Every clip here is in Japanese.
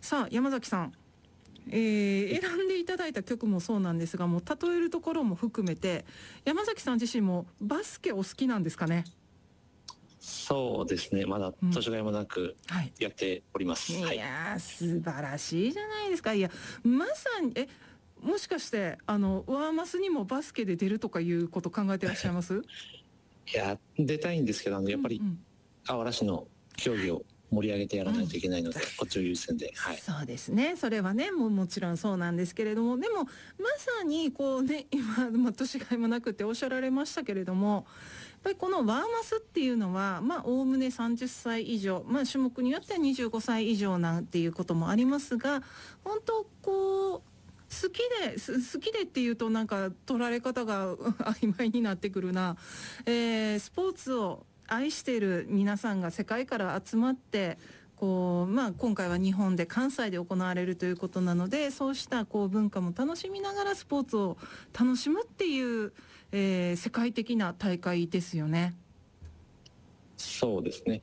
さあ山崎さん、選んでいただいた曲もそうなんですが、もう例えるところも含めて山崎さん自身もバスケお好きなんですかね？ そうですね、まだ年がいもなくはい、 やっております。 いやー素晴らしいじゃないですか。いやまさにもしかしてワーマスにもバスケで出るとかいうこと考えてらっしゃいます？ いや、出たいんですけど、やっぱりあわら市の競技を盛り上げてやらないといけないので、こっちを優先で、はい。 そうですね、それはね、もちろんそうなんですけれども、でもまさにこうね、今、年がいもなくっておっしゃられましたけれども、やっぱりこのワーマスっていうのはおおむね30歳以上、種目によっては25歳以上なんていうこともありますが、本当こう好きでっていうとなんか取られ方が曖昧になってくるな、スポーツを愛している皆さんが世界から集まってこう、今回は日本で関西で行われるということなので、そうしたこう文化も楽しみながらスポーツを楽しむっていう、世界的な大会ですよね。 そうですね、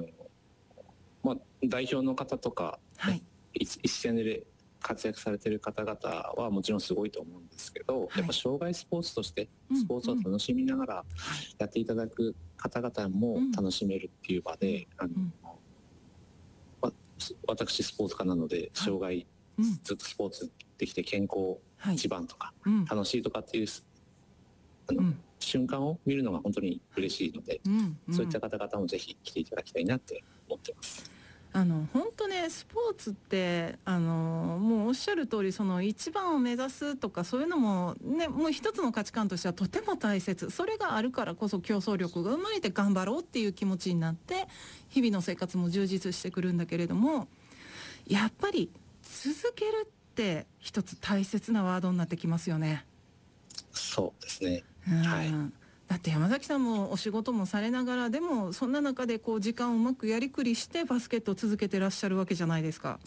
代表の方とか、 はい、 一線で活躍されている方々はもちろんすごいと思うんですけど、やっぱ障害スポーツとしてスポーツを楽しみながらやっていただく方々も楽しめるっていう場で、私スポーツ科なので、障害ずっとスポーツできて健康一番とか、楽しいとかっていう瞬間を見るのが本当に嬉しいので、そういった方々もぜひ来ていただきたいなって思ってます。 本当ね、スポーツってもうおっしゃる通り、その一番を目指すとかそういうのもね、もう一つの価値観としてはとても大切。それがあるからこそ競争力が生まれて頑張ろうっていう気持ちになって日々の生活も充実してくるんだけれども、やっぱり続けるって一つ大切なワードになってきますよね。 そうですね、はい。 だって山崎さんもお仕事もされながら、でもそんな中でこう時間をうまくやりくりしてバスケットを続けてらっしゃるわけじゃないですか。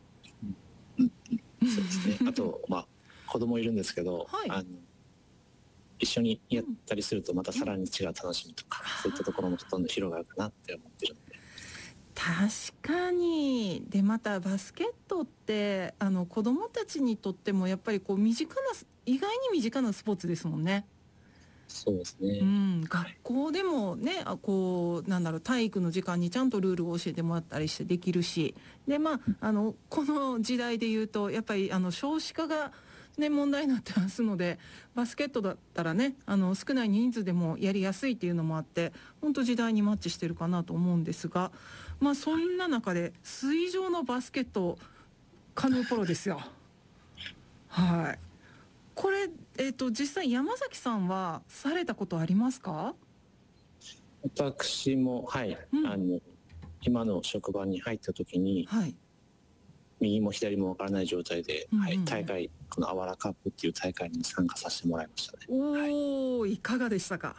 そうですね。あと子供いるんですけど、はい、一緒にやったりするとまたさらに違う楽しみとか、そういったところもどんどん広がるかなって思ってるので。 確かに。でまたバスケットって子供たちにとってもやっぱりこう意外に身近なスポーツですもんね。 そうですね、 学校でもね、こう体育の時間にちゃんとルールを教えてもらったりしてできるし、でこの時代でいうとやっぱり少子化がね問題になってますので、バスケットだったらね少ない人数でもやりやすいっていうのもあって、本当時代にマッチしてるかなと思うんですが、そんな中で水上のバスケットカヌーポロですよ。はい。これ、実際山崎さんはされたことありますか？ 私もはい、今の職場に入った時に、はい、右も左もわからない状態で、大会、このあわらカップっていう大会に参加させてもらいましたね。 いかがでしたか？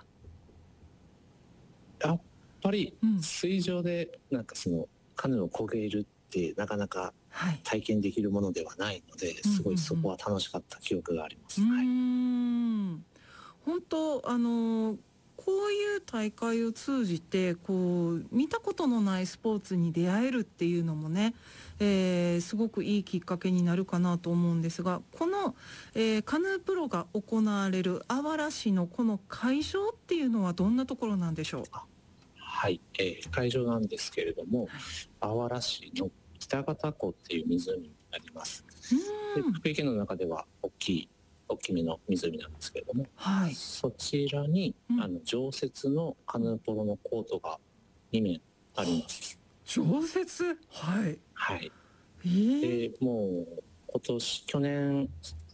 やっぱり水上でそのカヌーを漕げるってなかなか体験できるものではないので、すごいそこは楽しかった記憶があります。 本当こういう大会を通じてこう見たことのないスポーツに出会えるっていうのもね、すごくいいきっかけになるかなと思うんですが、この、カヌープロが行われるあわら市のこの会場っていうのはどんなところなんでしょうか？ はい、会場なんですけれども、あわら市の北方湖っていう湖になります。で福井県の中では大きめの湖なんですけれども、そちらに、常設のカヌーポロのコートが2面あります。 常設？はい。 はい。でもう去年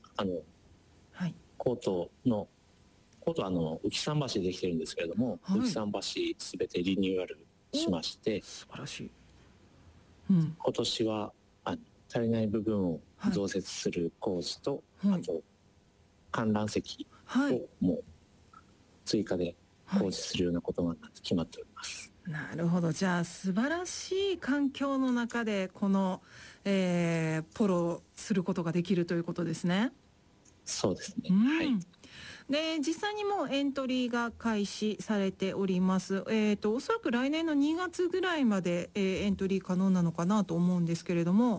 コートは浮桟橋でできてるんですけれども、浮桟橋すべてリニューアルしまして、 素晴らしい。 今年は足りない部分を増設する工事と、あと観覧席をもう追加で工事するようなことが決まっております。 なるほど。じゃあ素晴らしい環境の中でこの、ポロをすることができるということですね。 そうですね。はい。 で実際にもうエントリーが開始されております。おそらく来年の2月ぐらいまで、エントリー可能なのかなと思うんですけれども、